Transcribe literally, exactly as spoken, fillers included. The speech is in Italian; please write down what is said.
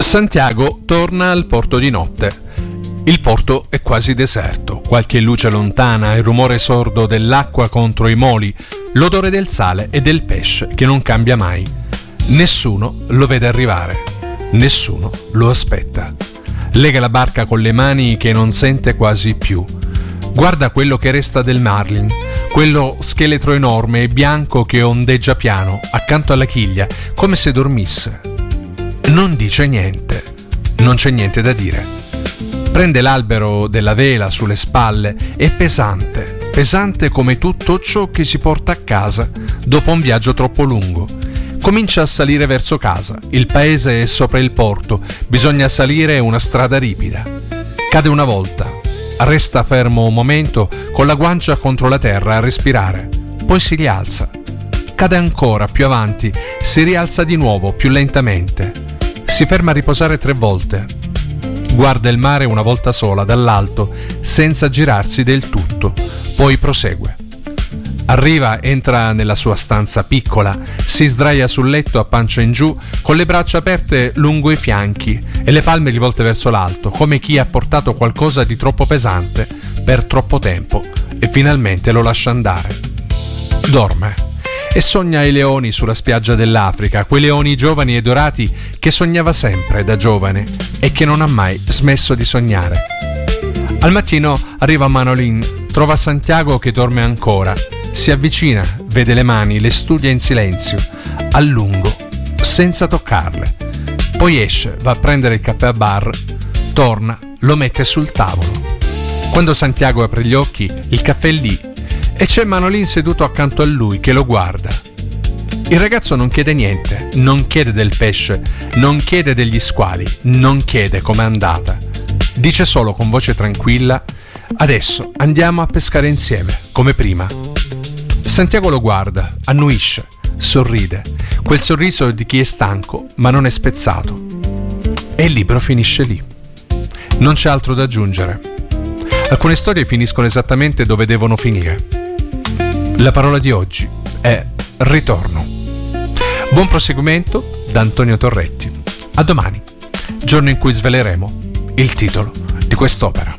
Santiago torna al porto di notte. Il porto è quasi deserto, qualche luce lontana, il rumore sordo dell'acqua contro i moli, l'odore del sale e del pesce che non cambia mai. Nessuno lo vede arrivare, nessuno lo aspetta. Lega la barca con le mani che non sente quasi più. Guarda quello che resta del marlin, quello scheletro enorme e bianco che ondeggia piano accanto alla chiglia, come se dormisse. Non dice niente, non c'è niente da dire. Prende l'albero della vela sulle spalle, è pesante, pesante come tutto ciò che si porta a casa dopo un viaggio troppo lungo. Comincia a salire verso casa, il paese è sopra il porto, bisogna salire una strada ripida. Cade una volta, resta fermo un momento con la guancia contro la terra a respirare, poi si rialza. Cade ancora più avanti, si rialza di nuovo più lentamente. Si ferma a riposare tre volte. Guarda il mare una volta sola dall'alto, senza girarsi del tutto, poi prosegue. Arriva, entra nella sua stanza piccola, si sdraia sul letto a pancia in giù, con le braccia aperte lungo i fianchi e le palme rivolte verso l'alto, come chi ha portato qualcosa di troppo pesante per troppo tempo e finalmente lo lascia andare. Dorme. E sogna i leoni sulla spiaggia dell'Africa, quei leoni giovani e dorati che sognava sempre da giovane e che non ha mai smesso di sognare. Al mattino arriva Manolin, trova Santiago che dorme ancora, si avvicina, vede le mani, le studia in silenzio, a lungo, senza toccarle. Poi esce, va a prendere il caffè a bar, torna, lo mette sul tavolo. Quando Santiago apre gli occhi, il caffè è lì, e c'è Manolin seduto accanto a lui che lo guarda. Il ragazzo non chiede niente, non chiede del pesce, non chiede degli squali, non chiede com'è andata. Dice solo con voce tranquilla: adesso andiamo a pescare insieme, come prima. Santiago lo guarda, annuisce, sorride, quel sorriso di chi è stanco ma non è spezzato. E il libro finisce lì. Non c'è altro da aggiungere. Alcune storie finiscono esattamente dove devono finire. La parola di oggi è ritorno. Buon proseguimento da Antonio Torretti. A domani, giorno in cui sveleremo il titolo di quest'opera.